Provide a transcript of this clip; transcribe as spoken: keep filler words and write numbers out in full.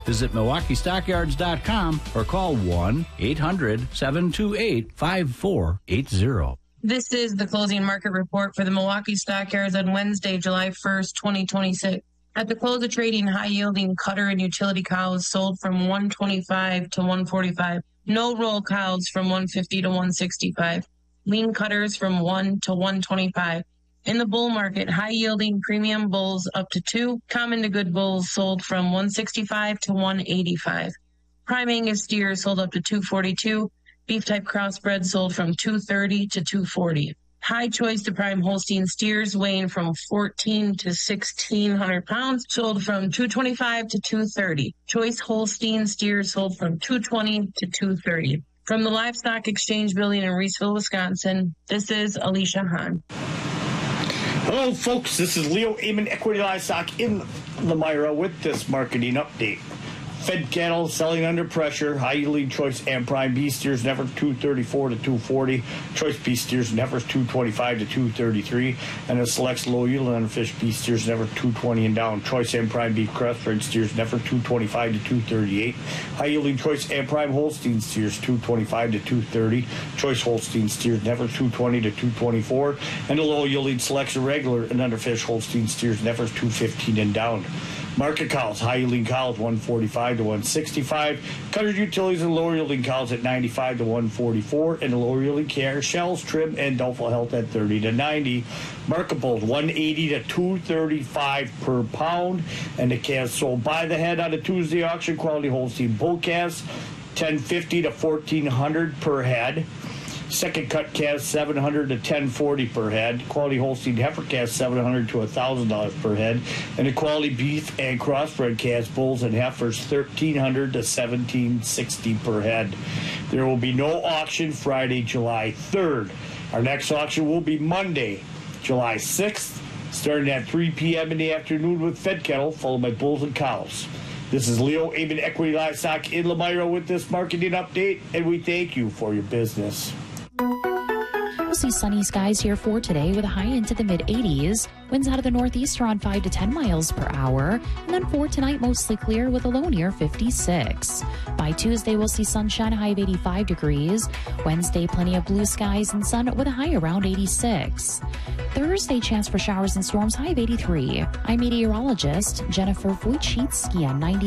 Visit Milwaukee Stockyards dot com or call one eight hundred seven two eight five four eight zero. This is the closing market report for the Milwaukee Stockyards on Wednesday, July first, twenty twenty-six. At the close of trading, high-yielding cutter and utility cows sold from one twenty-five to one forty-five. No-roll cows from one fifty to one sixty-five. Lean cutters from one to one twenty-five. In the bull market, high-yielding premium bulls up to two, common to good bulls sold from one sixty-five to one eighty-five. Prime Angus steers sold up to two forty-two. Beef-type crossbred sold from two thirty to two forty. High choice to prime Holstein steers weighing from fourteen to sixteen hundred pounds sold from two twenty-five to two thirty. Choice Holstein steers sold from two twenty to two thirty. From the Livestock Exchange Building in Reeseville, Wisconsin, this is Alicia Hahn. Hello, folks. This is Leo Amon, Equity Livestock in Lomira with this marketing update. Fed cattle selling under pressure. High-yielding choice and prime beef steers never two thirty-four to two forty. Choice beef steers never two twenty-five to two thirty-three. And the selects low-yield underfish beef steers never two twenty and down. Choice and prime beef crossbred steers never two twenty-five to two thirty-eight. High-yielding choice and prime Holstein steers two twenty-five to two thirty. Choice Holstein steers never two twenty to two twenty-four. And the low-yielding selects regular and underfish Holstein steers never two fifteen and down. Market cows, high-yielding cows one forty-five to one sixty-five. Cutters, utilities, and lower-yielding cows at ninety-five to one forty-four. And the lower-yielding care, shells, trim, and doubtful health at thirty to ninety. Market bulls one eighty to two thirty-five per pound. And the calves sold by the head on a Tuesday auction, quality Holstein bull calves ten fifty to fourteen hundred per head. Second cut calves seven hundred to ten forty per head. Quality Holstein heifer calves seven hundred to one thousand dollars per head. And the quality beef and crossbred calves, bulls and heifers thirteen hundred to seventeen sixty per head. There will be no auction Friday, July third. Our next auction will be Monday, July sixth, starting at three p.m. in the afternoon with fed cattle, followed by bulls and cows. This is Leo Amon, Equity Livestock in Lomira with this marketing update, and we thank you for your business. We'll see sunny skies here for today with a high into the mid eighties. Winds out of the northeast around five to ten miles per hour. And then for tonight, mostly clear with a low near fifty-six. By Tuesday, we'll see sunshine, a high of eighty-five degrees. Wednesday, plenty of blue skies and sun with a high around eighty-six. Thursday, chance for showers and storms, high of eighty-three. I'm meteorologist Jennifer Wojcicki on ninety.